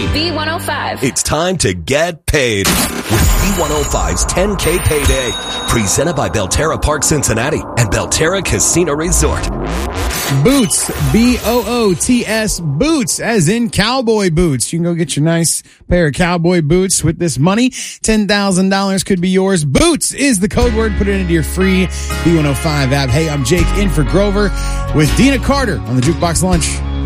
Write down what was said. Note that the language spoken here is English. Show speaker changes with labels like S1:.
S1: B105.
S2: It's time to get paid with B105's 10K Payday. Presented by Belterra Park Cincinnati and Belterra Casino Resort.
S3: Boots, B-O-O-T-S, boots, as in cowboy boots. You can go get your nice pair of cowboy boots with this money. $10,000 could be yours. Boots is the code word. Put it into your free B105 app. Hey, I'm Jake in for Grover with Dina Carter on the Jukebox Lunch.